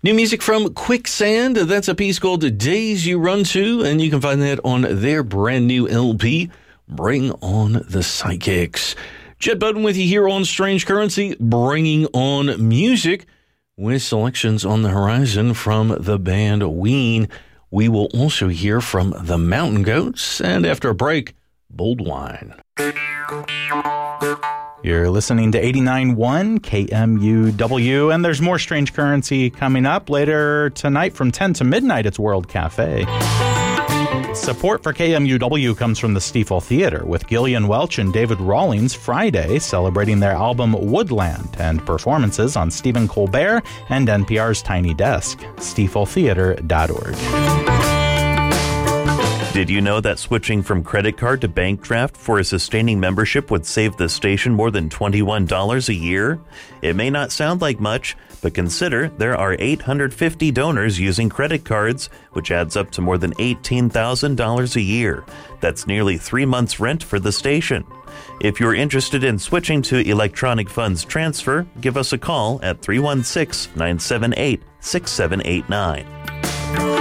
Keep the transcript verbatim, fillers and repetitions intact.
New music from Quicksand. That's a piece called Days You Run To, and you can find that on their brand new L P, Bring On the Psychics. Jed Bowden with you here on Strange Currency, bringing on music with selections on the horizon from the band Ween. We will also hear from the Mountain Goats, and after a break, Bold Wine. You're listening to eighty-nine point one K M U W, and there's more Strange Currency coming up later tonight from ten to midnight. It's World Cafe. Support for K M U W comes from the Stiefel Theater, with Gillian Welch and David Rawlings Friday celebrating their album Woodland, and performances on Stephen Colbert and N P R's Tiny Desk. stiefel theater dot org. Did you know that switching from credit card to bank draft for a sustaining membership would save the station more than twenty-one dollars a year? It may not sound like much, but consider there are eight hundred fifty donors using credit cards, which adds up to more than eighteen thousand dollars a year. That's nearly three months' rent for the station. If you're interested in switching to electronic funds transfer, give us a call at three one six, nine seven eight, six seven eight nine.